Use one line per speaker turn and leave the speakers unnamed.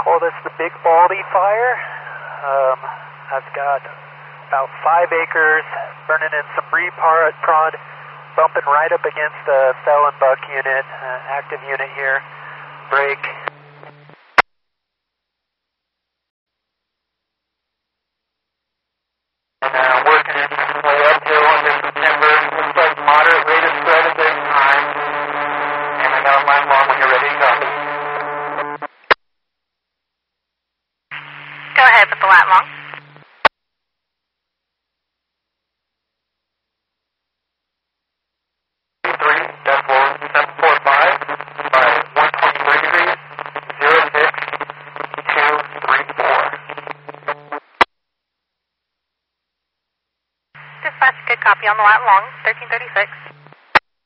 Call this the Big Baldy Fire. I've got about 5 acres burning in some prod, bumping right up against the Fell and Buck unit, active unit here. Break. And working its way uphill into September. Looks like moderate rate of spread at this time. And I got a line long when you're ready to copy.
Go ahead with the lat long. Dispatch, good copy on the lat long, 1336.